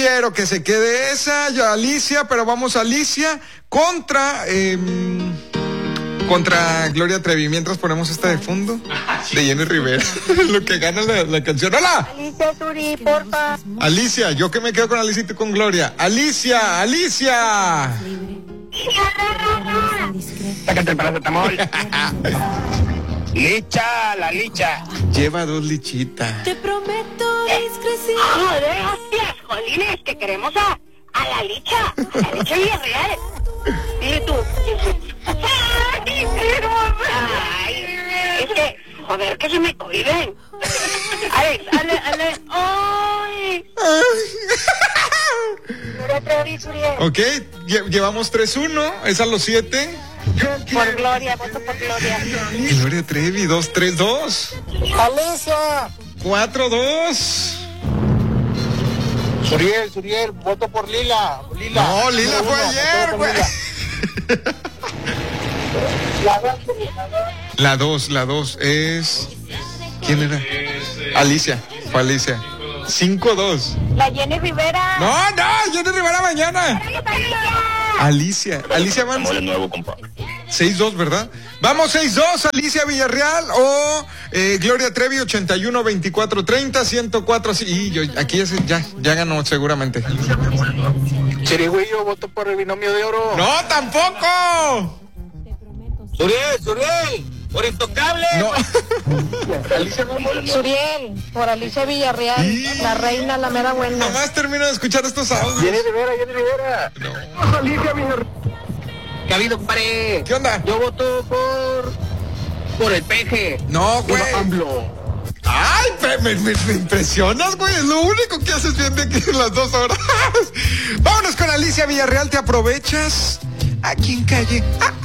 Quiero que se quede esa, ya Alicia, pero vamos a Alicia contra Gloria Trevi. Mientras ponemos esta de fondo de Jenny Rivera, lo que gana la canción. ¡Hola! Alicia Suri, porfa. Alicia, yo que me quedo con Alicia y tú con Gloria. Alicia. Sácate el paracetamol. Licha, la licha. Lleva 2 lichitas. Te prometo discreción. Joder, hostias, jolines, que queremos a la licha Villarreal. Dile tú. Ay, es que, joder, que se me cohiben. Alex, ale. ¡Ay! Gloria Trevi, Suriel. Ok, llevamos 3-1, es a los 7. Por Gloria, voto por Gloria. Gloria Trevi, 2-3-2. Alicia. 4-2. Suriel, voto por Lila. No, Lila fue ayer, güey. La 2 es... ¿Quién era? Alicia, fue Alicia. 5-2. La Jenny Rivera. No, Jenny Rivera mañana. Alicia avanza. De nuevo, compa. 6-2, ¿verdad? Vamos, 6-2, Alicia Villarreal o Gloria Trevi, 81-24-30, 104, y yo, aquí ya ganó seguramente. Chirigüillo, voto por el binomio de oro. ¡No, tampoco! Suriel, por intocable. No. Suriel, por Alicia Villarreal, la reina, la mera buena. Nomás termino de escuchar estos audios. Jenny Rivera. No. Alicia Villarreal. ¿Qué ha habido, compadre? ¿Qué onda? Yo voto por el peje. No, güey. Ay, me impresionas, güey. Es lo único que haces bien de aquí en las 2 horas. Vámonos con Alicia Villarreal. ¿Te aprovechas? Aquí en calle.